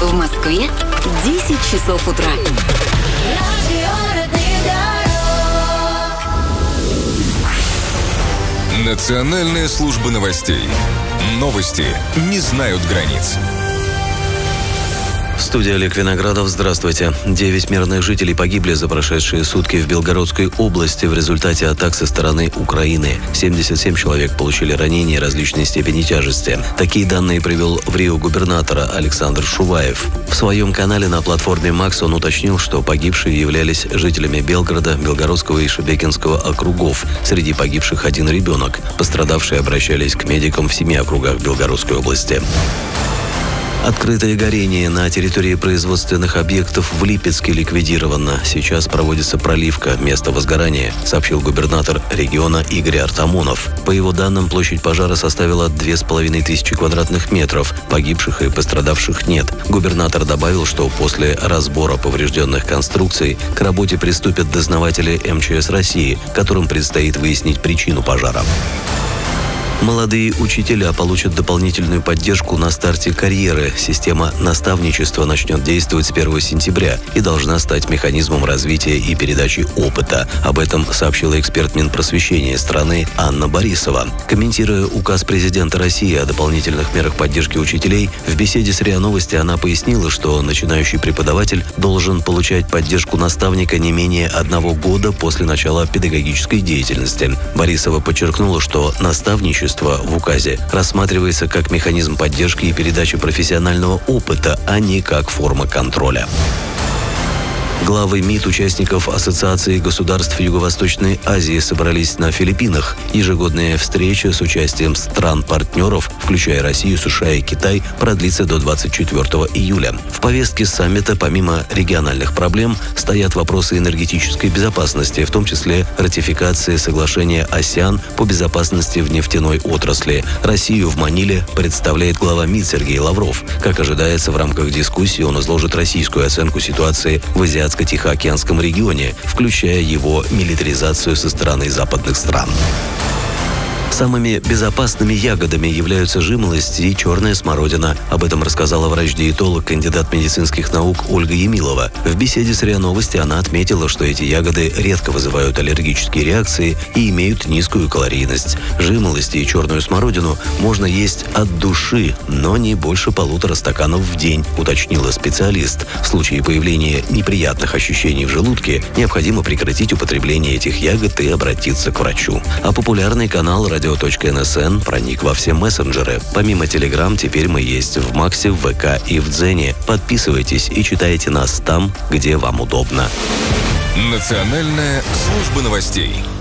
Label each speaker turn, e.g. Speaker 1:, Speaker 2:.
Speaker 1: В Москве 10 часов утра.
Speaker 2: Национальная служба новостей. Новости не знают границ.
Speaker 3: В студии Олег Виноградов. Здравствуйте. 9 мирных жителей погибли за прошедшие сутки в Белгородской области в результате атак со стороны Украины. 77 человек получили ранения различной степени тяжести. Такие данные привел в Рио губернатор Александр Шуваев. В своем канале на платформе Макс он уточнил, что погибшие являлись жителями Белгорода, Белгородского и Шебекинского округов. Среди погибших один ребенок. Пострадавшие обращались к медикам в 7 округах Белгородской области. Открытое горение на территории производственных объектов в Липецке ликвидировано. Сейчас проводится проливка места возгорания, сообщил губернатор региона Игорь Артамонов. По его данным, площадь пожара составила 2500 квадратных метров. Погибших и пострадавших нет. Губернатор добавил, что после разбора поврежденных конструкций к работе приступят дознаватели МЧС России, которым предстоит выяснить причину пожара. Молодые учителя получат дополнительную поддержку на старте карьеры. Система наставничества начнет действовать с 1 сентября и должна стать механизмом развития и передачи опыта. Об этом сообщила эксперт Минпросвещения страны Анна Борисова. Комментируя указ президента России о дополнительных мерах поддержки учителей, в беседе с РИА Новости она пояснила, что начинающий преподаватель должен получать поддержку наставника не менее 1 года после начала педагогической деятельности. Борисова подчеркнула, что наставничество в указе рассматривается как механизм поддержки и передачи профессионального опыта, а не как форма контроля. Главы МИД участников Ассоциации государств Юго-Восточной Азии собрались на Филиппинах. Ежегодная встреча с участием стран-партнеров, включая Россию, США и Китай, продлится до 24 июля. В повестке саммита, помимо региональных проблем, стоят вопросы энергетической безопасности, в том числе ратификация соглашения АСЕАН по безопасности в нефтяной отрасли. Россию в Маниле представляет глава МИД Сергей Лавров. Как ожидается, в рамках дискуссии он изложит российскую оценку ситуации в Азиатско-Тихоокеанском регионе, включая его милитаризацию со стороны западных стран. Самыми безопасными ягодами являются жимолость и черная смородина. Об этом рассказала врач-диетолог, кандидат медицинских наук Ольга Емилова. В беседе с РИА Новости она отметила, что эти ягоды редко вызывают аллергические реакции и имеют низкую калорийность. Жимолость и черную смородину можно есть от души, но не больше 1,5 стаканов в день, уточнила специалист. В случае появления неприятных ощущений в желудке необходимо прекратить употребление этих ягод и обратиться к врачу. А популярный канал Radio.NSN проник во все мессенджеры. Помимо Telegram, теперь мы есть в Максе, в ВК и в Дзене. Подписывайтесь и читайте нас там, где вам удобно.
Speaker 2: Национальная служба новостей.